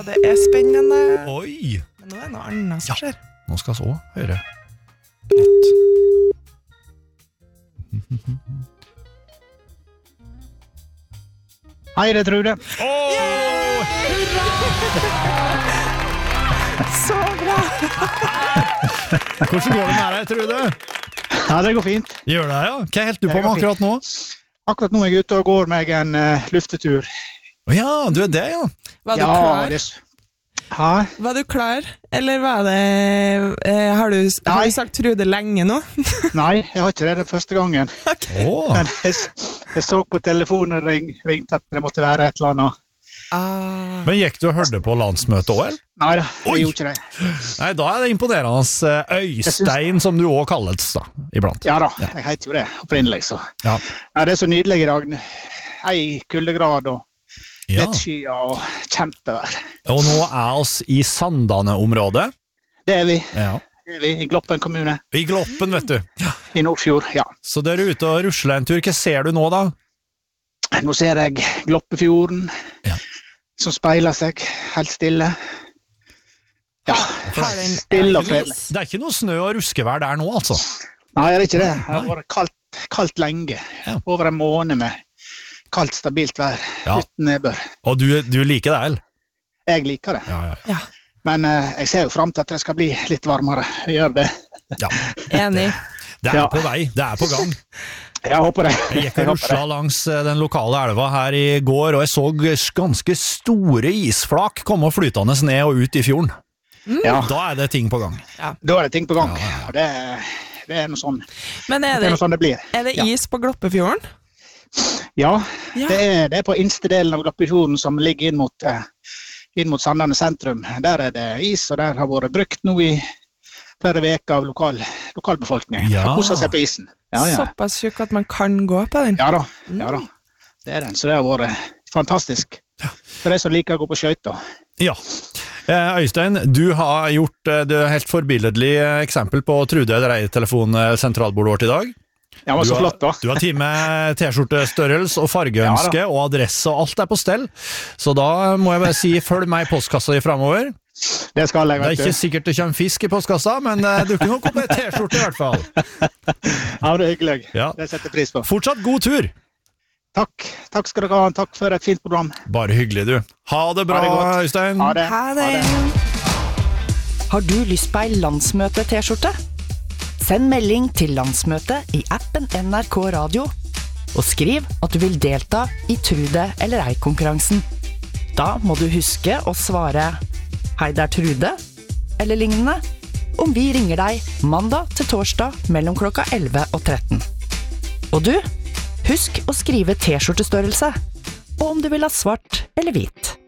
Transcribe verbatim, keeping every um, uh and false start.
det er spennende. Oi! Men nå er det noe annet som skjer. Nå skal vi også høre litt. Hei, det er Trude. Åh! Så bra! Hvordan går det med deg, Trude? Ja, det går fint. Gjør det, ja? Hva helt du på Det med går akkurat nå? Akkurat nå er jeg ute og går meg en uh, luftetur. Ja, du er det, ja. Var du ja, klar? Det... Hæ? Var du klar? Eller var det... Eh, har, du, har du sagt Trude lenge nå? Nei, jeg har ikke det den første gangen. Okay. Åh. Men jeg, jeg så på telefonen og ring, ringte at det måtte være et eller annet. Ah. Men gikk du og hørte på landsmøtet også, eller? Nei da, jeg Oi. gjorde ikke det. Nei, da er det imponerende Øystein, som du også kalles da, iblant. Ja da, jeg heter jo det opprinnelig, så. Ja. Ja, det er så nydelig i dag. Ei kuldegrad og Ja. lett skyer og kjempevær. Og nå er oss i Sandane-området. Det er vi. Ja. Det er vi i Gloppen kommune, I Gloppen, vet du. Ja. i Nordfjord, ja. Så dere er ute og rusler en tur. Hva ser du nå, da? Nå ser jeg Gloppefjorden, Ja. som speiler seg helt stille. Ja, Har den stille og fredelig. Det er ikke noe snø og ruskevær der nå, altså. Nei, det er ikke det. Det har vært kaldt, kaldt lenge. Ja. Over en måned med kaldt, stabilt vær, Ja. uten nedbør. Og du, du liker det, eller? Jeg liker det. Ja, ja, Ja, Men eh, jeg ser jo frem til at det skal bli litt varmere. Jeg gjør det. ja. enig. Det er Ja. på vei, det er på gang. Jeg håper det. Jeg gikk Jeg og håper det. rusla langs eh, den lokale elva her i går, og jeg så ganske store isflak komme flytende ned og ut i fjorden. Ja, Da er det ting på gang. da er det ting på gang. Ja, ja, ja. Og det, det er noe sånn Men er det, er det, noe sånn det blir. er det Ja. is på Gloppefjorden? Ja, Ja. det er, det er på innerste delen av Gloppefjorden som ligger inn mot, eh, inn mot Sandane sentrum. Der er det is, og der har vært brukt nå i flere veker av lokal, lokalbefolkningen. Ja. Og koset seg på isen. Ja, ja. Såpass tjukk at man kan gå på den. Ja da, ja da. Det er den, så det har vært fantastisk. For de som liker å gå på skøyter. Ja. Eh, Øystein, du har gjort eh, det er helt forbilledlig eh, eksempel på Trude Dreie-telefon-sentralbordet vårt i dag. Ja, men Du så har, flott da. du har tid med t-skjortestørrelse og fargeønske Ja og adresse, og alt er på stell. Så da må jeg bare si, følg meg i postkassa di fremover. Det skal jeg, Det er vet ikke du. sikkert det kommer fisk i postkassa, men det dukker nok opp en t-skjorte i hvert fall. Ja, det er hyggelig. Ja. Det setter jeg pris på. Fortsatt god tur! Takk. Takk skal dere ha. Takk for et fint program. Bare hyggelig, du. Ha det bra, Ha det godt. Øystein. Ha det. Ha det! Har du lyst på ei landsmøte-T-skjorte? Send melding til landsmøtet i appen N R K Radio, og skriv at du vil delta i Trude eller ei-konkurransen. Da må du huske å svare «Hei, det er Trude», eller lignende, om vi ringer deg mandag til torsdag mellom klokka elleve og tretten. Og du, husk å skrive T-skjortestørrelse, og om du vil ha svart eller hvit.